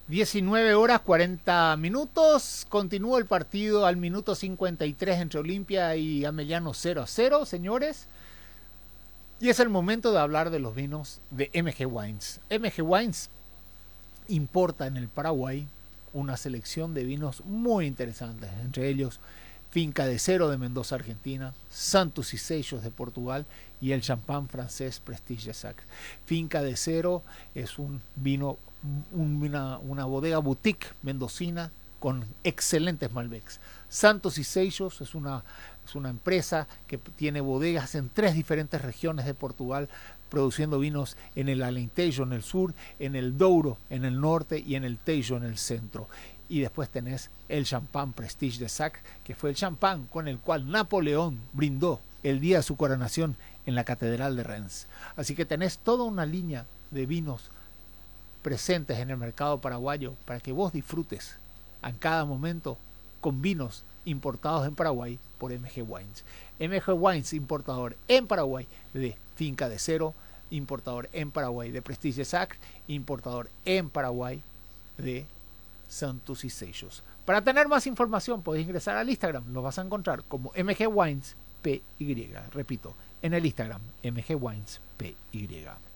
19 horas 40 minutos. Continúa el partido al minuto 53 entre Olimpia y Ameliano 0-0, señores. Y es el momento de hablar de los vinos de MG Wines. MG Wines importa en el Paraguay una selección de vinos muy interesantes, entre ellos Finca de Cero de Mendoza, Argentina, Santos y Sellos de Portugal y el champán francés Prestige de Sacre. Finca de Cero es un vino, una bodega boutique mendocina con excelentes Malbecs. Santos y Sellos es una empresa que tiene bodegas en 3 diferentes regiones de Portugal, produciendo vinos en el Alentejo en el sur, en el Douro en el norte y en el Tejo en el centro. Y después tenés el champán Prestige de Sacre, que fue el champán con el cual Napoleón brindó el día de su coronación en la Catedral de Reims. Así que tenés toda una línea de vinos presentes en el mercado paraguayo para que vos disfrutes en cada momento con vinos importados en Paraguay por MG Wines. MG Wines, importador en Paraguay de Finca de Cero, importador en Paraguay de Prestige de Sacre, importador en Paraguay de Santos y Sellos. Para tener más información podés ingresar al Instagram, lo vas a encontrar como MG Wines PY. Repito, en el Instagram MG Wines PY.